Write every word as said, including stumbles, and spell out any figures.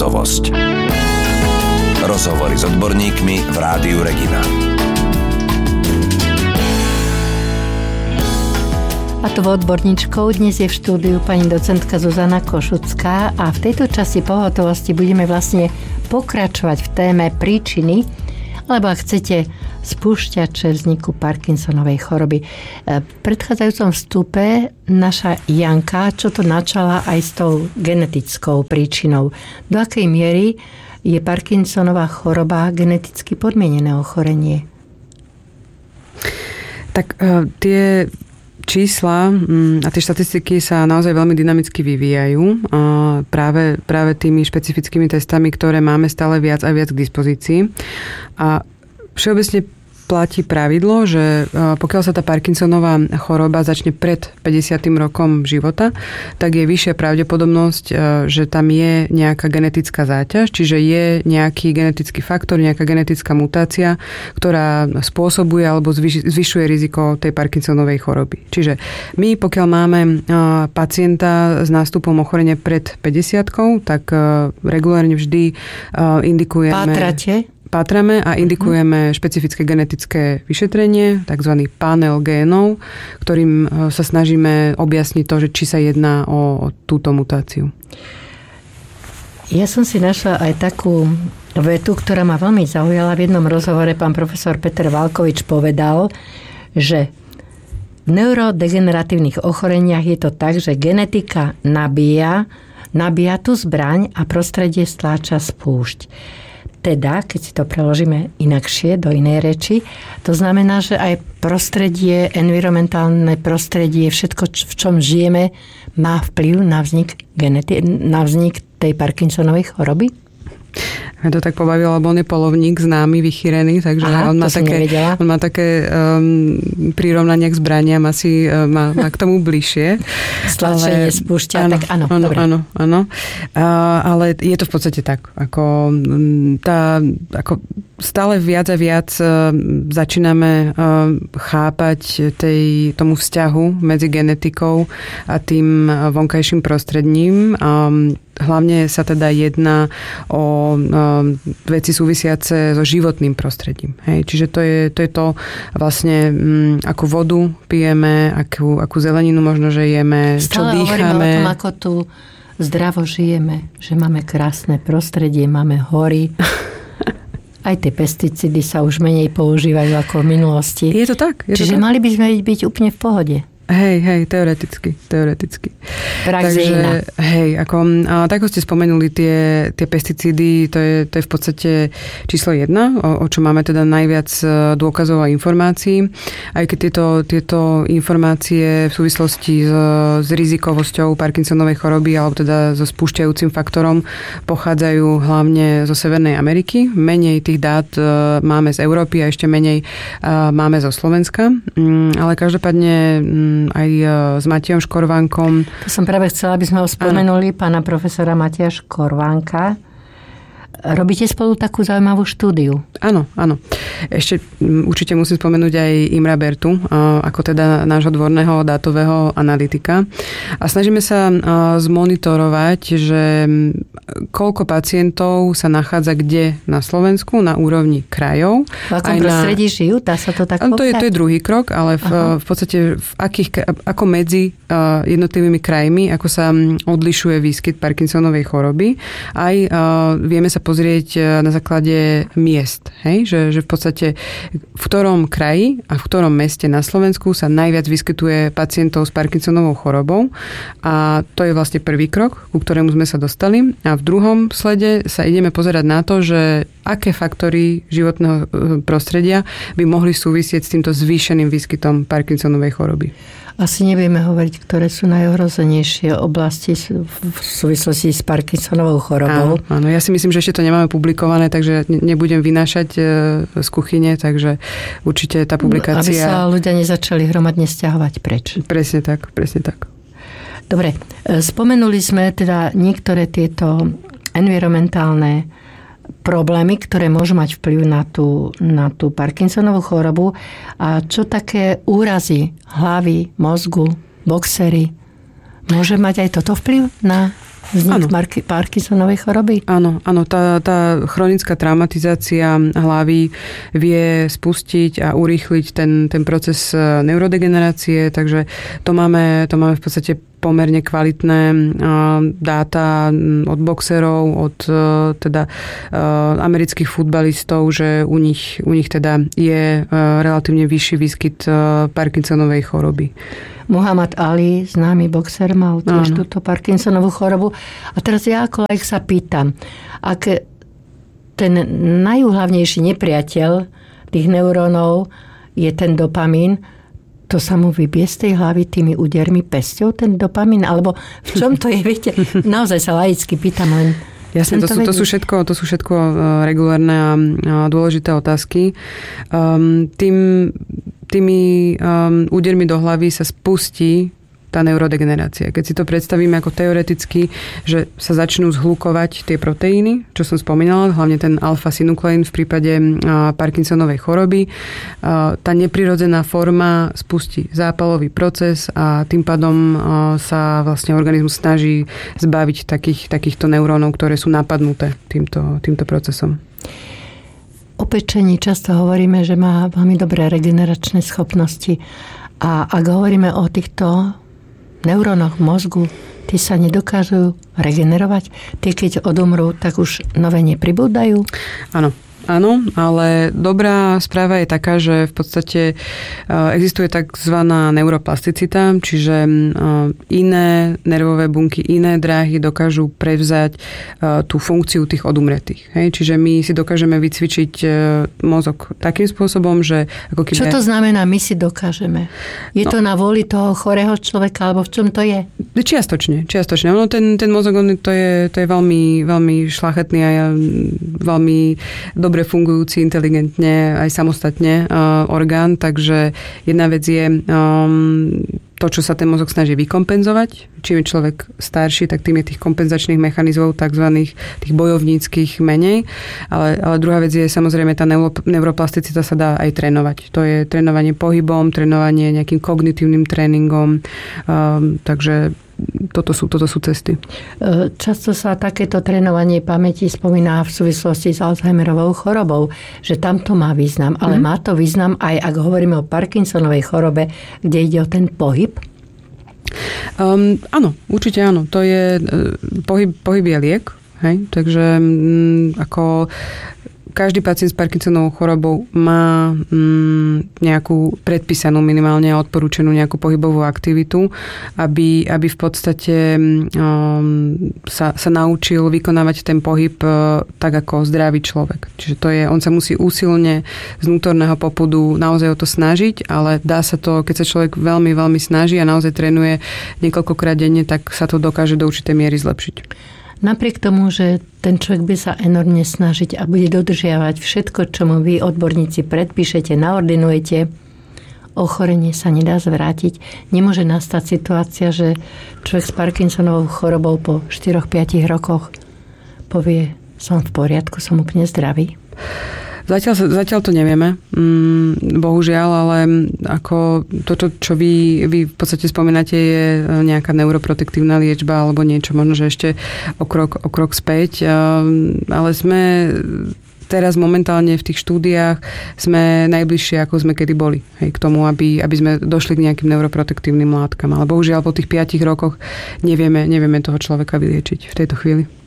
Pohotovosť. Rozhovory s odborníkmi v Rádiu Regina. A to odborníčkou dnes je v štúdiu pani docentka Zuzana Košucká a v tejto časti pohotovosti budeme vlastne pokračovať v téme príčiny, alebo ak chcete, spúšťače vzniku Parkinsonovej choroby. V predchádzajúcom vstupe naša Janka, čo to načala aj s tou genetickou príčinou. Do akej miery je Parkinsonová choroba geneticky podmienené ochorenie? Tak uh, tie čísla a tie štatistiky sa naozaj veľmi dynamicky vyvíjajú práve, práve tými špecifickými testami, ktoré máme stále viac a viac k dispozícii. A všeobecne platí pravidlo, že pokiaľ sa tá Parkinsonová choroba začne pred päťdesiatym rokom života, tak je vyššia pravdepodobnosť, že tam je nejaká genetická záťaž, čiže je nejaký genetický faktor, nejaká genetická mutácia, ktorá spôsobuje alebo zvyšuje riziko tej Parkinsonovej choroby. Čiže my, pokiaľ máme pacienta s nástupom ochorenia pred päťdesiatkou, tak regulárne vždy indikujeme... Pátrate? Pátrame a indikujeme špecifické genetické vyšetrenie, tzv. Panel génov, ktorým sa snažíme objasniť to, že či sa jedná o, o túto mutáciu. Ja som si našla aj takú vetu, ktorá ma veľmi zaujala. V jednom rozhovore pán profesor Peter Valkovič povedal, že v neurodegeneratívnych ochoreniach je to tak, že genetika nabíja, nabíja tú zbraň a prostredie stláča spúšť. Teda, keď si to preložíme inakšie, do inej reči, to znamená, že aj prostredie, environmentálne prostredie, všetko, v čom žijeme, má vplyv na vznik, geneti- na vznik tej Parkinsonovej choroby? Ja to tak pobavilo, lebo on je polovník známy, vychýrený, takže Aha, on, má také, on má také um, prirovnania k zbraniam, asi uh, má, má k tomu bližšie. Stlačenie spúšťa, áno, tak áno, áno, dobre. áno, áno. Uh, ale je to v podstate tak, ako, tá, ako stále viac a viac uh, začíname uh, chápať tej, tomu vzťahu medzi genetikou a tým vonkajším prostredím. Um, hlavne sa teda jedná o um, veci súvisiace so životným prostredím. Hej? Čiže to je, to je to vlastne, um, akú vodu pijeme, akú, akú zeleninu možno, že jeme, Stále čo dýchame. Stále hovoríme o tom, ako tu zdravo žijeme, že máme krásne prostredie, máme hory. Aj tie pesticídy sa už menej používajú ako v minulosti. Je to tak. Je Čiže to tak. mali by sme byť úplne v pohode. Hej, hej, teoreticky, teoreticky. Prax je iná. Hej, ako, a tak ste spomenuli tie, tie pesticídy, to je, to je v podstate číslo jedna, o, o čo máme teda najviac dôkazov a informácií. Aj keď tieto, tieto informácie v súvislosti s, s rizikovosťou Parkinsonovej choroby alebo teda so spúšťajúcim faktorom pochádzajú hlavne zo Severnej Ameriky. Menej tých dát máme z Európy a ešte menej máme zo Slovenska. Ale každopádne aj s Matejom Škorvánkom. To som práve chcela, aby sme ho spomenuli, ano. Pána profesora Mateja Škorvánka. Robíte spolu takú zaujímavú štúdiu. Áno, áno. Ešte určite musím spomenúť aj Imra Bertu, ako teda nášho dvorného dátového analytika. A snažíme sa zmonitorovať, že koľko pacientov sa nachádza kde na Slovensku na úrovni krajov. V akom prostredí na... žijú? Dá sa to tak to je, to je druhý krok, ale v, v podstate v akých, ako medzi jednotlivými krajmi, ako sa odlišuje výskyt Parkinsonovej choroby. Aj vieme sa pozrieť na základe miest. Hej? Že, že v podstate v ktorom kraji a v ktorom meste na Slovensku sa najviac vyskytuje pacientov s Parkinsonovou chorobou. A to je vlastne prvý krok, ku ktorému sme sa dostali. A v druhom slede sa ideme pozerať na to, že aké faktory životného prostredia by mohli súvisieť s týmto zvýšeným výskytom Parkinsonovej choroby. Asi nebudeme hovoriť, ktoré sú najohrozenejšie oblasti v súvislosti s Parkinsonovou chorobou. Áno, áno, ja si myslím, že ešte to nemáme publikované, takže nebudem vynášať z kuchyne, takže určite tá publikácia... Aby sa ľudia nezačali hromadne sťahovať preč. Presne tak, presne tak. Dobre, spomenuli sme teda niektoré tieto environmentálne problémy, ktoré môžu mať vplyv na tú, na tú Parkinsonovú chorobu. A čo také úrazy hlavy, mozgu, boxery? Môže mať aj toto vplyv na vznik Marky, Parkinsonovej choroby? Áno, áno, tá, tá chronická traumatizácia hlavy vie spustiť a urýchliť ten, ten proces neurodegenerácie, takže to máme, to máme v podstate pomerne kvalitné dáta od boxerov, od teda amerických futbalistov, že u nich, u nich teda je relatívne vyšší výskyt Parkinsonovej choroby. Muhammad Ali, známy boxer, mal tiež Áno. túto Parkinsonovú chorobu. A teraz ja ako laik sa pýtam, ak ten najúhlavnejší nepriateľ tých neurónov je ten dopamín, to sa mu vybie z tej hlavy tými údermi pesťou, ten dopamín? Alebo v čom to je? Viete, naozaj sa laicky pýtam len. Jasne, to, to, sú, to, sú všetko, to sú všetko regulárne a dôležité otázky. Um, tým, tými um, údermi do hlavy sa spustí tá neurodegenerácia. Keď si to predstavíme ako teoreticky, že sa začnú zhlukovať tie proteíny, čo som spomínala, hlavne ten alfa-synukleín v prípade Parkinsonovej choroby, tá neprirodzená forma spustí zápalový proces a tým pádom sa vlastne organizmus snaží zbaviť takých, takýchto neurónov, ktoré sú napadnuté týmto, týmto procesom. O pečení často hovoríme, že má veľmi dobré regeneračné schopnosti. A ak hovoríme o týchto neurónoch v mozgu, tie sa nedokážu regenerovať? Tie, keď odumrú, tak už nové nepribúdajú? Áno. Áno, ale dobrá správa je taká, že v podstate existuje takzvaná neuroplasticita, čiže iné nervové bunky, iné dráhy dokážu prevzať tú funkciu tých odumretých. Hej? Čiže my si dokážeme vycvičiť mozog takým spôsobom, že ako keby... Čo to znamená, my si dokážeme? Je no. to na vôli toho chorého človeka, alebo v čom to je? Čiastočne, čiastočne. Ono, ten, ten mozog, on, to, je, to je veľmi, veľmi šľachetný a veľmi dobre fungujúci inteligentne aj samostatne uh, orgán, takže jedna vec je um, to, čo sa ten mozog snaží vykompenzovať. Čím je človek starší, tak tým je tých kompenzačných mechanizmov takzvaných tých bojovníckych menej. Ale, ale druhá vec je samozrejme tá neuro, neuroplasticita sa dá aj trénovať. To je trénovanie pohybom, trénovanie nejakým kognitívnym tréningom. Um, takže Toto sú, toto sú cesty. Často sa takéto trénovanie pamäti spomína v súvislosti s Alzheimerovou chorobou, že tam to má význam, ale mm. má to význam aj ak hovoríme o Parkinsonovej chorobe, kde ide o ten pohyb? Um, áno, určite áno. To je, pohyb, pohyb je liek, hej? Takže um, ako každý pacient s Parkinsonovou chorobou má mm, nejakú predpísanú minimálne a odporúčenú nejakú pohybovú aktivitu, aby, aby v podstate um, sa, sa naučil vykonávať ten pohyb uh, tak ako zdravý človek. Čiže to je, on sa musí úsilne z vnútorného popudu naozaj o to snažiť, ale dá sa to, keď sa človek veľmi, veľmi snaží a naozaj trénuje niekoľkokrát denne, tak sa to dokáže do určitej miery zlepšiť. Napriek tomu, že ten človek by sa enormne snažiť a bude dodržiavať všetko, čo mu vy, odborníci, predpíšete, naordinujete, ochorenie sa nedá zvrátiť. Nemôže nastať situácia, že človek s Parkinsonovou chorobou po štyri až päť rokoch povie, som v poriadku, som úplne zdravý. Zatiaľ, zatiaľ to nevieme, mm, bohužiaľ, ale ako toto, čo vy, vy v podstate spomínate, je nejaká neuroprotektívna liečba alebo niečo, možno, že ešte o krok, o krok späť, ale sme teraz momentálne v tých štúdiách sme najbližšie, ako sme kedy boli, hej, k tomu, aby, aby sme došli k nejakým neuroprotektívnym látkam. Ale bohužiaľ po tých piatich rokoch nevieme, nevieme toho človeka vyliečiť v tejto chvíli.